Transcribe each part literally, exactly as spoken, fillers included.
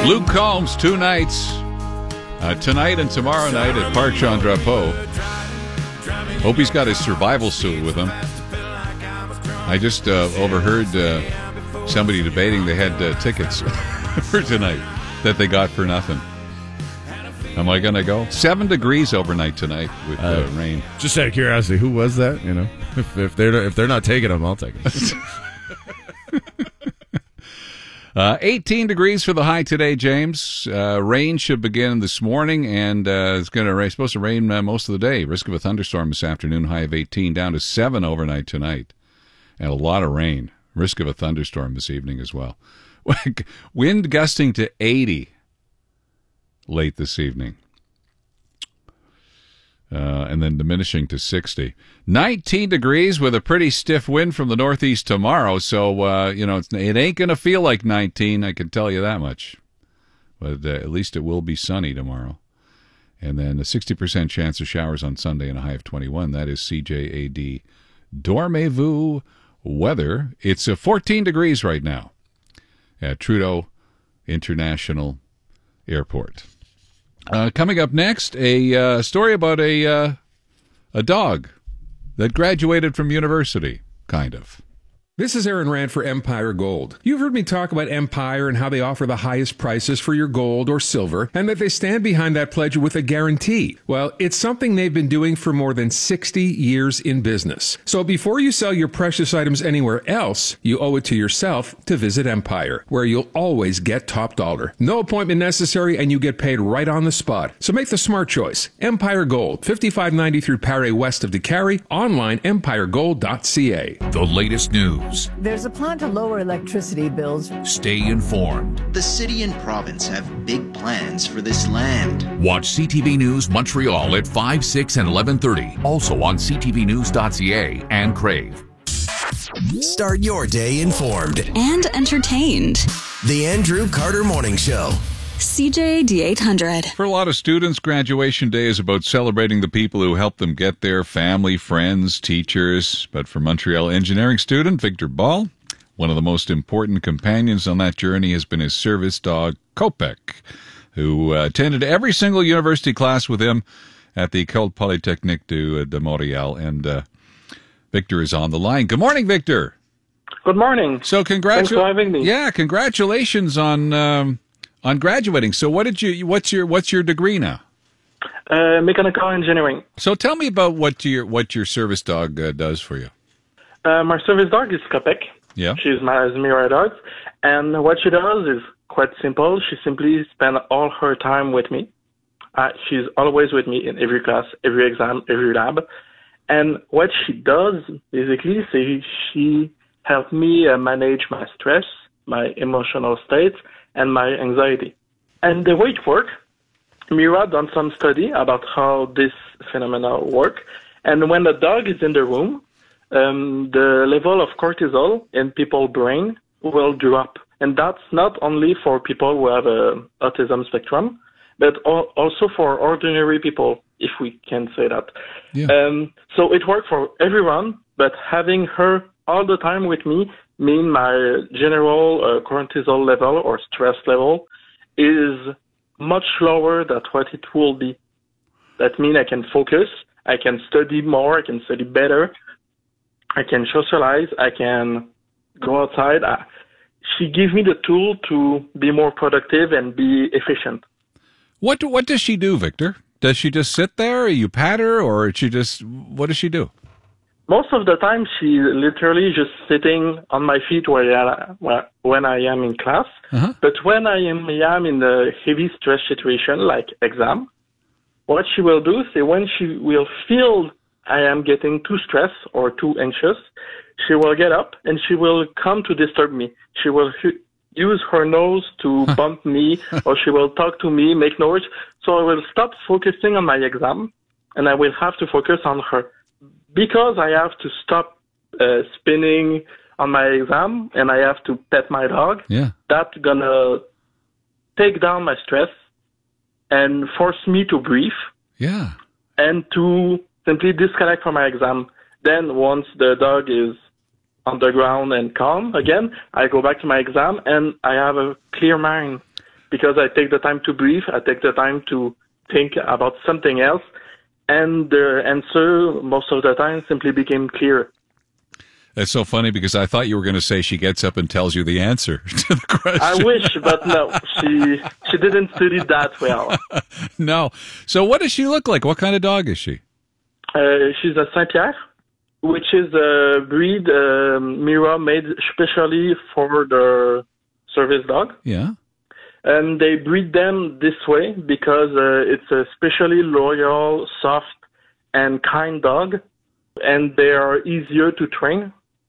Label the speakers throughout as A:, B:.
A: Luke Combs, two nights, uh, tonight and tomorrow night at Parc Jean Drapeau. Hope he's got his survival suit with him. I just uh, overheard uh, somebody debating they had uh, tickets for tonight that they got for nothing. Am I going to go? Seven degrees overnight tonight with uh, uh, rain.
B: Just out of curiosity, who was that? You know, if, if they're if they're not taking them, I'll take them.
A: uh, eighteen degrees for the high today, James. Uh, rain should begin this morning, and uh, it's going to rain. Supposed to rain uh, most of the day. Risk of a thunderstorm this afternoon. High of eighteen, down to seven overnight tonight, and a lot of rain. Risk of a thunderstorm this evening as well. Wind gusting to eighty. Late this evening. Uh, and then diminishing to sixty. nineteen degrees with a pretty stiff wind from the northeast tomorrow. So, uh, you know, it's, it ain't going to feel like nineteen, I can tell you that much. But uh, at least it will be sunny tomorrow. And then a sixty percent chance of showers on Sunday and a high of twenty-one. That is C J A D Dormez-vous weather. It's uh, fourteen degrees right now at Trudeau International Airport. Uh, coming up next, a uh, story about a uh, a dog that graduated from university, kind of.
C: This is Aaron Rand for Empire Gold. You've heard me talk about Empire and how they offer the highest prices for your gold or silver, and that they stand behind that pledge with a guarantee. Well, it's something they've been doing for more than sixty years in business. So before you sell your precious items anywhere else, you owe it to yourself to visit Empire, where you'll always get top dollar. No appointment necessary, and you get paid right on the spot. So make the smart choice. Empire Gold, fifty-five ninety through Paré west of DeCarry, online empire gold dot c a.
D: The latest news.
E: There's a plan to lower electricity bills.
D: Stay informed.
F: The city and province have big plans for this land.
D: Watch C T V News Montreal at five, six, and eleven thirty. Also on c t v news dot c a and Crave.
G: Start your day informed
H: and entertained.
G: The Andrew Carter Morning Show.
H: C J A D eight hundred.
A: For a lot of students, graduation day is about celebrating the people who helped them get there, family, friends, teachers. But for Montreal engineering student Victor Ball, one of the most important companions on that journey has been his service dog, Kopek, who uh, attended every single university class with him at the École Polytechnique de, de Montréal. And uh, Victor is on the line. Good morning, Victor.
I: Good morning.
A: So congratu-
I: Thanks for having me.
A: Yeah, congratulations on... Um, On graduating. So what did you what's your what's your degree now?
I: Uh, mechanical engineering.
A: So tell me about what your what your service dog uh, does for you.
I: Uh, my service dog is Kopek.
A: Yeah.
I: She's my Zmira dog. And what she does is quite simple. She simply spends all her time with me. Uh, she's always with me in every class, every exam, every lab. And what she does, basically, is she helps me uh, manage my stress, my emotional state, and my anxiety. And the way it works, Mira done some study about how this phenomenon work. And when the dog is in the room, um, the level of cortisol in people's brain will drop. And that's not only for people who have a autism spectrum, but also for ordinary people, if we can say that.
A: Yeah.
I: Um, so it worked for everyone, but having her all the time with me mean my general uh, cortisol level or stress level is much lower than what it will be. That means I can focus, I can study more, I can study better, I can socialize, I can go outside. I, she gives me the tool to be more productive and be efficient.
A: What do, what does she do, Victor? Does she just sit there, or you pat her, or she just, what does she do?
I: Most of the time, she's literally just sitting on my feet where I, where, when I am in class.
A: Uh-huh.
I: But when I am, I am in a heavy stress situation, like exam, what she will do is when she will feel I am getting too stressed or too anxious, she will get up and she will come to disturb me. She will hu- use her nose to bump me, or she will talk to me, make noise. So I will stop focusing on my exam, and I will have to focus on her. Because I have to stop uh, spinning on my exam and I have to pet my dog,
A: yeah.
I: that's going to take down my stress and force me to breathe
A: yeah.
I: and to simply disconnect from my exam. Then once the dog is on the ground and calm again, I go back to my exam and I have a clear mind. because I take the time to breathe. I take the time to think about something else. And the answer, most of the time, simply became clear.
A: That's so funny because I thought you were going to say she gets up and tells you the answer to the question.
I: I wish, but no, she she didn't study that well.
A: No. So what does she look like? What kind of dog is she?
I: Uh, she's a Saint-Pierre, which is a breed uh, Mira made specially for the service dog.
A: Yeah.
I: And they breed them this way because uh, it's a especially loyal, soft, and kind dog, and they are easier to train.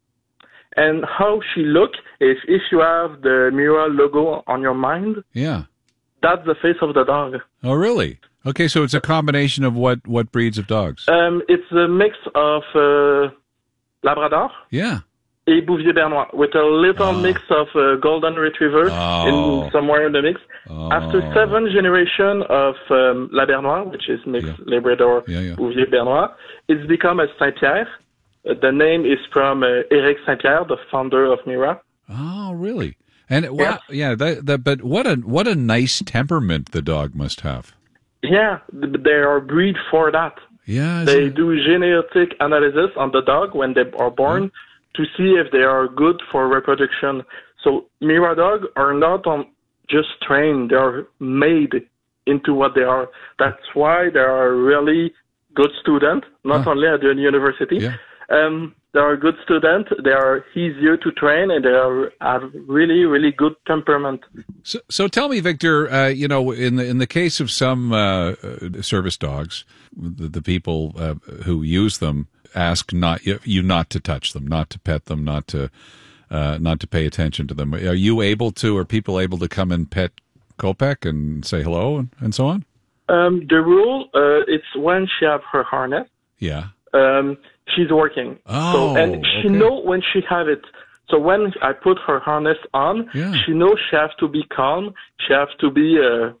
I: And how she look is if you have the Mira logo on your mind,
A: yeah,
I: that's the face of the dog.
A: Oh, really? Okay, so it's a combination of what, what breeds of dogs?
I: Um, it's a mix of uh, Labrador
A: Yeah.
I: et Bouvier Bernois with a little
A: Oh.
I: mix of uh, Golden Retriever
A: Oh.
I: in somewhere in the mix.
A: Oh.
I: After seven generation of um, La Bernois, which is mixed
A: Yeah.
I: Labrador,
A: Yeah, yeah.
I: Bouvier Bernois, it's become a Saint-Pierre. Uh, the name is from uh, Eric Saint-Pierre, the founder of Mira.
A: Oh, really? And wow, yeah, that, that, but what a what a nice temperament the dog must have.
I: Yeah, th- they are breed for that.
A: Yeah.
I: They
A: isn't-
I: do genetic analysis on the dog when they are born to see if they are good for reproduction. So Mira dogs are not on just trained; they are made into what they are. That's why they are really good students, not
A: Huh.
I: only at the university.
A: Yeah.
I: Um, they are good students. They are easier to train, and they are have really, really good temperament.
A: So, so tell me, Victor. Uh, you know, in the in the case of some uh, uh, service dogs, the, the people uh, who use them ask not you not to touch them, not to pet them, not to uh, not to pay attention to them. Are you able to? Are people able to come and pet Kopek and say hello and, and so on?
I: Um, the rule uh, it's when she have her harness.
A: Yeah.
I: Um, she's working.
A: Oh,
I: so, and she
A: okay.
I: know when she have it. So when I put her harness on,
A: Yeah.
I: she knows she have to be calm. She have to be a,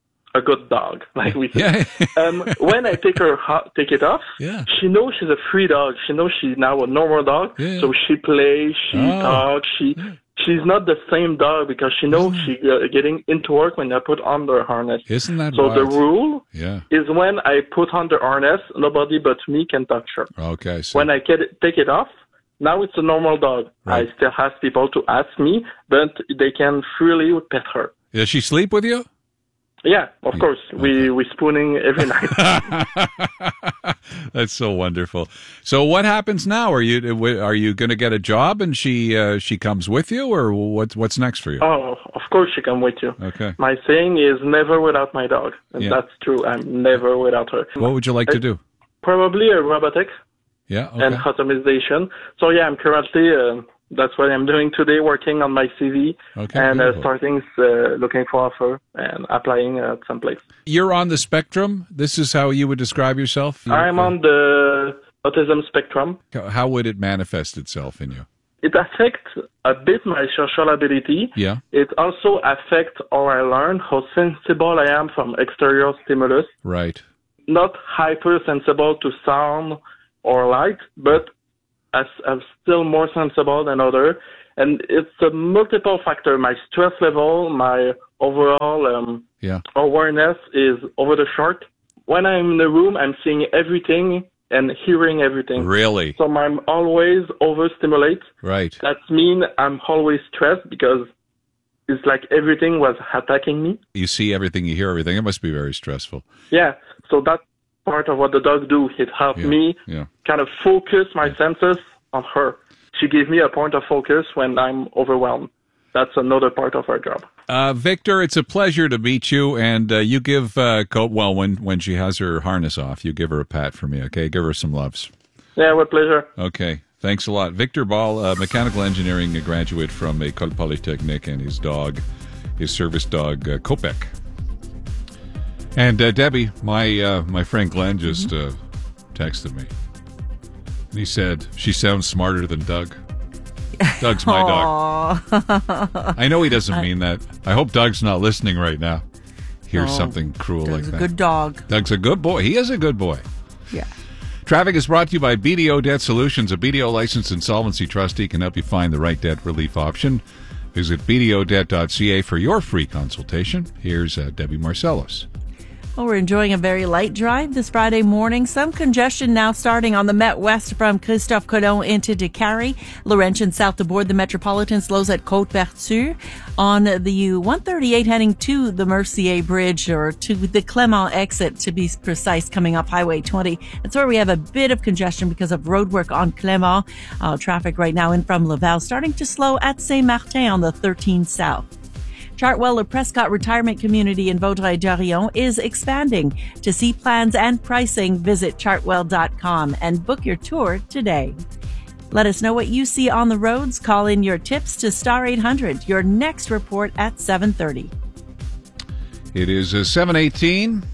I: a good dog, like we say.
A: Yeah.
I: um, when I take her ho- take it off,
A: Yeah.
I: she knows she's a free dog. She knows she's now a normal dog.
A: Yeah.
I: So she plays, she
A: Oh.
I: talks, she. She's not the same dog because she knows she uh, getting into work when I put on the harness.
A: Isn't that
I: So the
A: wild?
I: rule
A: Yeah.
I: is when I put on the harness, nobody but me can touch her.
A: Okay. So
I: When I get it, take it off, now it's a normal dog.
A: Right.
I: I still have people to ask me, but they can freely pet her.
A: does she sleep with you?
I: Yeah, of course. We we spooning every night.
A: That's so wonderful. So what happens now? Are you are you going to get a job and she uh, she comes with you, or what's what's next for you?
I: Oh, of course she come with you.
A: Okay.
I: My saying is never without my dog, and
A: Yeah.
I: that's true. I'm never without her.
A: What would you like to do?
I: Probably a robotic
A: Yeah. Okay.
I: and automation. So yeah, I'm currently. Uh, that's what I'm doing today, working on my C V
A: Okay,
I: and uh,
A: beautiful.
I: starting uh, looking for offer and applying at some place.
A: You're on the spectrum. This is how you would describe yourself. You-
I: I'm on the autism spectrum.
A: How would it manifest itself in you?
I: It affects a bit my social ability.
A: Yeah.
I: It also affects how I learn, how sensible I am from exterior stimulus.
A: Right.
I: Not hypersensible to sound or light, but as I'm still more sensible than other. And it's a multiple factor. My stress level, my overall um,
A: Yeah.
I: awareness is over the chart. When I'm in the room, I'm seeing everything and hearing everything.
A: Really.
I: So I'm always overstimulated.
A: Right.
I: That means I'm always stressed because it's like everything was attacking me.
A: You see everything, you hear everything. It must be very stressful.
I: Yeah. So that's part of what the dog do. It helped
A: Yeah,
I: me
A: yeah.
I: kind of focus my senses on her. She gave me a point of focus when I'm overwhelmed. That's another part of our job.
A: Uh, Victor, it's a pleasure to meet you, and uh, you give uh, Cope, well, when, when she has her harness off, you give her a pat for me, okay? Give her some loves.
I: Yeah, with pleasure.
A: Okay, thanks a lot. Victor Ball, uh, mechanical engineering graduate from École Polytechnique, and his dog, his service dog, uh, Kopek. And uh, Debbie, my uh, my friend Glenn just uh, texted me. And he said, she sounds smarter than Doug. Doug's my dog. I know he doesn't mean that. I hope Doug's not listening right now. Here's
J: No,
A: something cruel
J: Doug's
A: like
J: a
A: that.
J: good dog.
A: Doug's a good boy. He is a good boy.
J: Yeah.
A: Traffic is brought to you by B D O Debt Solutions. A B D O licensed insolvency trustee can help you find the right debt relief option. Visit b d o debt dot c a for your free consultation. Here's uh, Debbie Marcellus.
J: Well, we're enjoying a very light drive this Friday morning. Some congestion now starting on the Met West from Christophe Colomb into Décarie. Laurentian south aboard the Metropolitan slows at Côte-Vertu. On the one thirty-eight heading to the Mercier Bridge, or to the Clement exit to be precise, coming up Highway twenty. That's where we have a bit of congestion because of roadwork on Clement. Uh, traffic right now in from Laval starting to slow at Saint-Martin on the thirteen south. Chartwell Le Prescott Retirement Community in Vaudreuil-Dorion is expanding. To see plans and pricing, visit chartwell dot com and book your tour today. Let us know what you see on the roads. Call in your tips to Star eight hundred. Your next report at seven thirty.
A: It is uh, seven eighteen,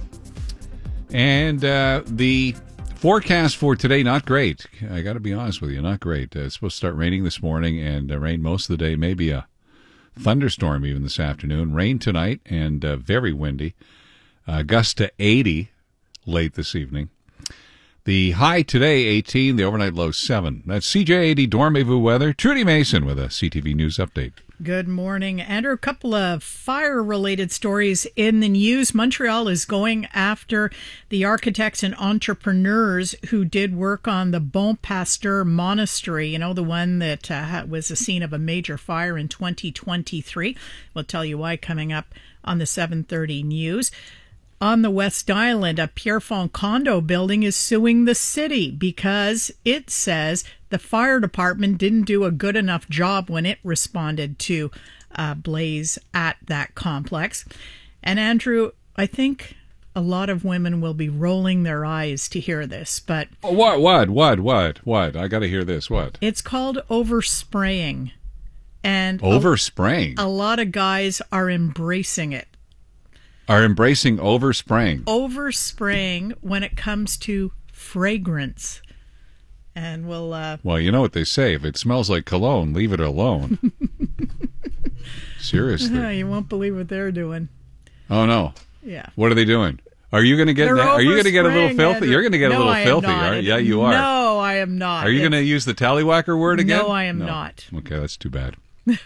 A: and uh, the forecast for today, not great. I got to be honest with you, not great. Uh, it's supposed to start raining this morning and uh, rain most of the day, maybe a thunderstorm even this afternoon. Rain tonight and uh, very windy. Uh, gusts to eighty late this evening. The high today, eighteen. The overnight low, seven. That's C J eighty Dormez-vous weather. Trudy Mason with a C T V News update.
K: Good morning, Andrew. A couple of fire-related stories in the news. Montreal is going after the architects and entrepreneurs who did work on the Bon Pasteur Monastery, you know, the one that uh, was the scene of a major fire in twenty twenty-three. We'll tell you why coming up on the seven thirty news. On the West Island, a Pierrefonds condo building is suing the city because it says the fire department didn't do a good enough job when it responded to a blaze at that complex. And Andrew, I think a lot of women will be rolling their eyes to hear this, but...
A: What, what, what, what, what? I got to hear this, what?
K: It's called overspraying. And
A: Overspraying?
K: A, a lot of guys are embracing it.
A: Are embracing overspraying.
K: Overspraying when it comes to fragrance. And we'll... Uh,
A: well, you know what they say. If it smells like cologne, leave it alone. Seriously.
K: You won't believe what they're doing.
A: Oh, no.
K: Yeah.
A: What are they doing? Are you going to get
K: They're
A: that? Are you going to get a little filthy?
K: Andrew.
A: You're going to get
K: no,
A: a little
K: I am
A: filthy,
K: not.
A: aren't you? Yeah, you are.
K: No, I am not.
A: Are you going to use the tallywhacker word again?
K: No, I am
A: no.
K: not.
A: Okay, that's too bad.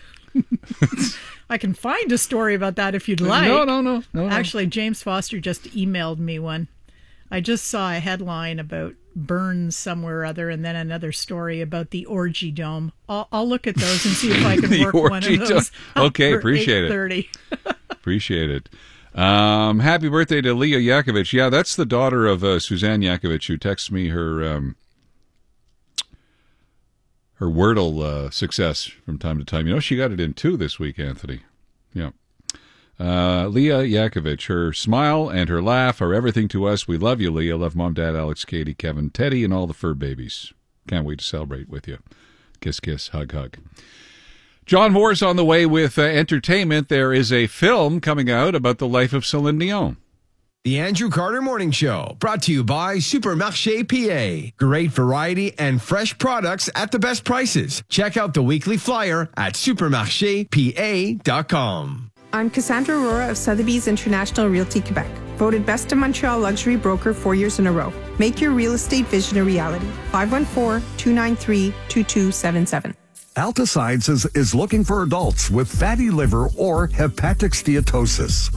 K: I can find a story about that if you'd like.
A: No, no, no, no.
K: Actually, James Foster just emailed me one. I just saw a headline about burns somewhere or other, and then another story about the Orgy Dome. I'll, I'll look at those and see if I can work one of those.
A: Okay, appreciate it. Appreciate it. Um, happy birthday to Leah Yakovich. Yeah, that's the daughter of uh, Suzanne Yakovich, who texts me her um, her Wordle uh, success from time to time. You know, she got it in two this week, Anthony. Yeah. Uh, Leah Yakovich, her smile and her laugh are everything to us. We love you, Leah. Love Mom, Dad, Alex, Katie, Kevin, Teddy, and all the fur babies. Can't wait to celebrate with you. Kiss, kiss, hug, hug. John Moore's on the way with uh, entertainment. There is a film coming out about the life of Celine Dion.
G: The Andrew Carter Morning Show, brought to you by Supermarché P A. Great variety and fresh products at the best prices. Check out the weekly flyer at supermarché p a dot com.
L: I'm Cassandra Aurora of Sotheby's International Realty Quebec, voted Best in Montreal Luxury Broker four years in a row. Make your real estate vision a reality. five one four, two nine three, two two seven seven.
M: Alta Sciences is looking for adults with fatty liver or hepatic steatosis.